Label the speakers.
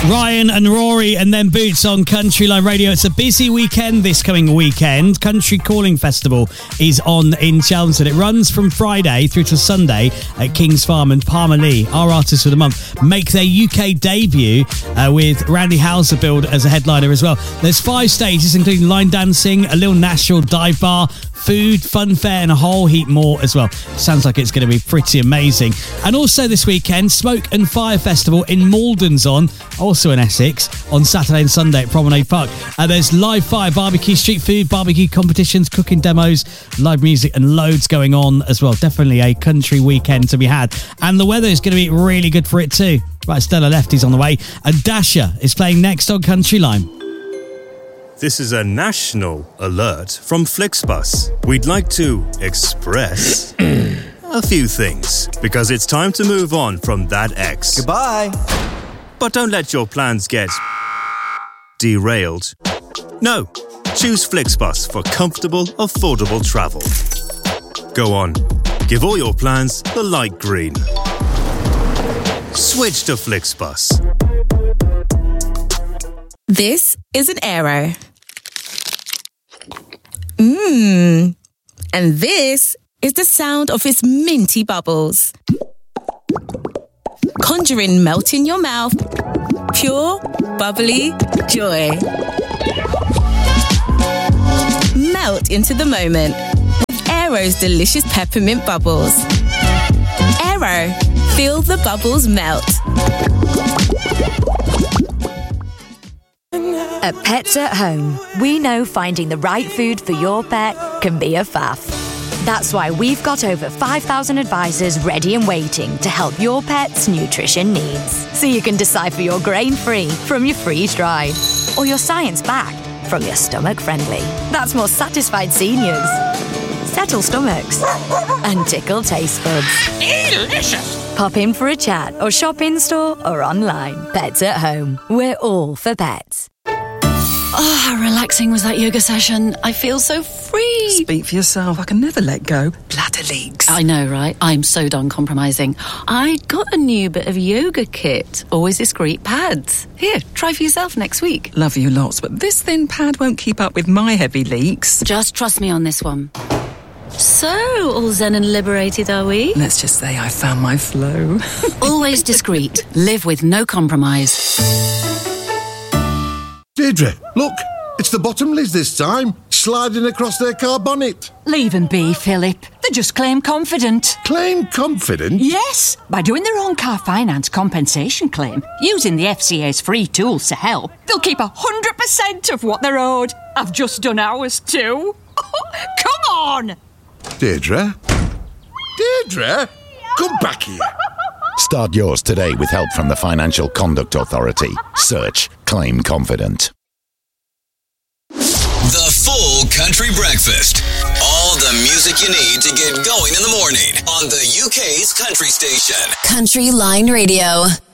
Speaker 1: Ryan and Rory and then Boots on Country Line Radio. It's a busy weekend this coming weekend. Country Calling Festival is on in Chelmsford. It runs from Friday through to Sunday at King's Farm, and Palmer Lee, our artists for the month, make their UK debut with Randy Houser billed as a headliner as well. There's 5 stages, including line dancing, a little Nashville dive bar, food, fun fair, and a whole heap more as well. Sounds like it's going to be pretty amazing. And also this weekend, Smoke and Fire Festival in Malden's on, also in Essex, on Saturday and Sunday at Promenade Park. There's live fire, barbecue, street food, barbecue competitions, cooking demos, live music, and loads going on as well. Definitely a country weekend to be had. And the weather is going to be really good for it too. Right, Stella Lefty's on the way. And Dasher is playing next on Country Line.
Speaker 2: This is a national alert from Flixbus. We'd like to express a few things, because it's time to move on from that ex.
Speaker 3: Goodbye.
Speaker 2: But don't let your plans get derailed. No, choose Flixbus for comfortable, affordable travel. Go on, give all your plans the light green. Switch to Flixbus.
Speaker 4: This is an Aero. And this is the sound of its minty bubbles. Conjuring melt in your mouth. Pure, bubbly joy. Melt into the moment with Aero's delicious peppermint bubbles. Aero, feel the bubbles melt.
Speaker 5: At Pets at Home, we know finding the right food for your pet can be a faff. That's why we've got over 5,000 advisors ready and waiting to help your pet's nutrition needs. So you can decipher your grain-free from your freeze-dried, or your science-backed from your stomach-friendly. That's more satisfied seniors, settle stomachs, and tickle taste buds.
Speaker 6: Delicious!
Speaker 5: Pop in for a chat or shop in-store or online. Pets at Home. We're all for pets.
Speaker 7: Oh, how relaxing was that yoga session. I feel so free.
Speaker 8: Speak for yourself. I can never let go. Bladder leaks.
Speaker 7: I know, right? I'm so done compromising. I got a new bit of yoga kit. Always discreet pads. Here, try for yourself next week.
Speaker 8: Love you lots, but this thin pad won't keep up with my heavy leaks.
Speaker 7: Just trust me on this one. So, all zen and liberated, are we?
Speaker 8: Let's just say I found my flow.
Speaker 7: Always discreet. Live with no compromise.
Speaker 9: Deirdre, look, it's the Bottomleys this time, sliding across their car bonnet.
Speaker 10: Leave them be, Philip. They're just claim confident.
Speaker 9: Claim confident?
Speaker 10: Yes, by doing their own car finance compensation claim, using the FCA's free tools to help, they'll keep 100% of what they're owed. I've just done ours too. Come on!
Speaker 9: Deirdre? Deirdre? Come back here.
Speaker 11: Start yours today with help from the Financial Conduct Authority. Search Claim Confident.
Speaker 12: The Full Country Breakfast. All the music you need to get going in the morning on the UK's country station.
Speaker 4: Country Line Radio.